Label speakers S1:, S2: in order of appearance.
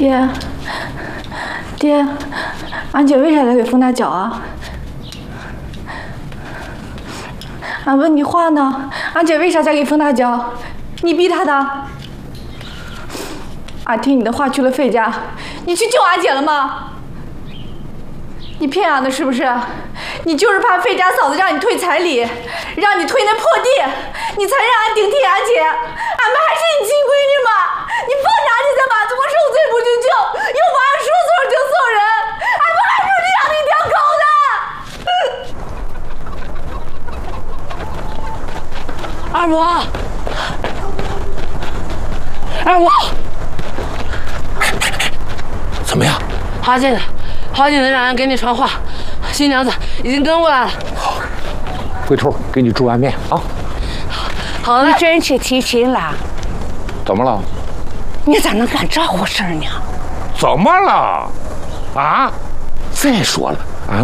S1: 爹，爹，俺姐为啥在给冯大脚啊？俺问你话呢，俺姐为啥在给冯大脚？你逼她的？俺听你的话去了费家，你去救俺姐了吗？你骗俺的是不是？你就是怕费家嫂子让你退彩礼，让你退那破地，你才让俺顶替俺姐。俺们还是你亲闺女嘛！你放着俺姐在马祖国受罪不去救，又把俺说送就送人，俺们还是你养的一条狗呢！
S2: 二伯，二伯，
S3: 怎么样？
S2: 花姐的让人给你传话，新娘子已经跟过来了。
S3: 好，回头给你煮碗面啊。
S2: 好了，
S4: 你真去提亲了？
S3: 怎么了？
S4: 你咋能干这回事呢？
S3: 怎么了？啊！再说了。